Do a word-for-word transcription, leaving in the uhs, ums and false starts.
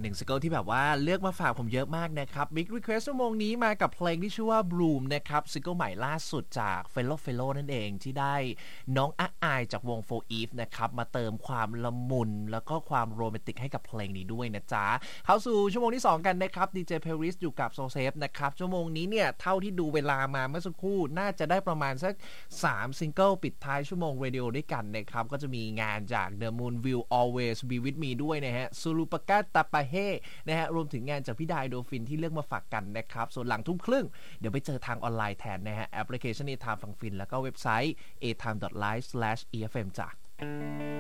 หนึ่งซิงเกิลที่แบบว่าเลือกมาฝากผมเยอะมากนะครับ Big Request ชั่วโมงนี้มากับเพลงที่ชื่อว่า Bloom นะครับซิงเกิลใหม่ล่าสุดจาก Fellow Fellow นั่นเองที่ได้น้องอะอายจากวง โฟร์ Eve นะครับมาเติมความละมุนแล้วก็ความโรแมนติกให้กับเพลงนี้ด้วยนะจ๊ะเข้าสู่ชั่วโมงที่สองกันนะครับ ดี เจ Paris อยู่กับ So Safe นะครับชั่วโมงนี้เนี่ยเท่าที่ดูเวลามาเมื่อสักครู่น่าจะได้ประมาณสักสามซิงเกิลปิดท้ายชั่วโมงเรดิโอด้วยกันนะครับก็จะมีงานจาก The Moon Will Always Be With Me ด้วยนะฮะซูรุปากาตาปาเฮนะฮะรวมถึงงานจากพี่ไดโดฟินที่เลือกมาฝากกันนะครับส่วนหลังทุ่มครึ่งเดี๋ยวไปเจอทางออนไลน์แทนนะฮะแอปพลิเคชัน A-Time ฟังฟินแล้วก็เว็บไซต์ เอ ไทม์ ดอท ไลฟ์ สแลช อี เอฟ เอ็ม จ้ะ